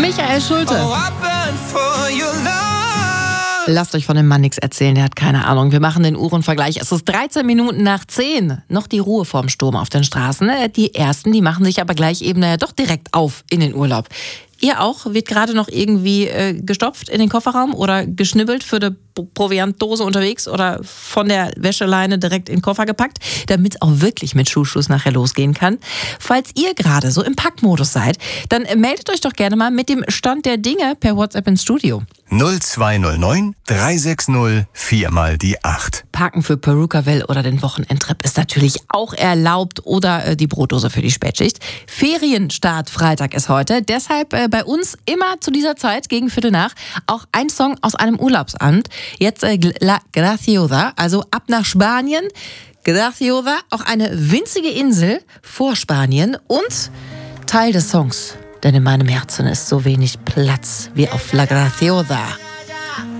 Michael Schulte. Oh, I burn for your love. Lasst euch von dem Mann nichts erzählen, der hat keine Ahnung. Wir machen den Uhrenvergleich. Es ist 13 Minuten nach 10. Noch die Ruhe vorm Sturm auf den Straßen. Die Ersten, die machen sich aber gleich eben doch direkt auf in den Urlaub. Ihr auch? Wird gerade noch irgendwie gestopft in den Kofferraum oder geschnibbelt für die Proviantdose unterwegs oder von der Wäscheleine direkt in den Koffer gepackt, damit es auch wirklich mit Schulschluss nachher losgehen kann? Falls ihr gerade so im Packmodus seid, dann meldet euch doch gerne mal mit dem Stand der Dinge per WhatsApp ins Studio. 0209 360 4 mal die 8. Parken für Perukaville oder den Wochenendtrip ist natürlich auch erlaubt oder die Brotdose für die Spätschicht. Ferienstart Freitag ist heute, deshalb bei uns immer zu dieser Zeit gegen Viertel nach auch ein Song aus einem Urlaubsamt. Jetzt La Graciosa, also ab nach Spanien. Graciosa, auch eine winzige Insel vor Spanien und Teil des Songs. Denn in meinem Herzen ist so wenig Platz wie auf La Graciosa.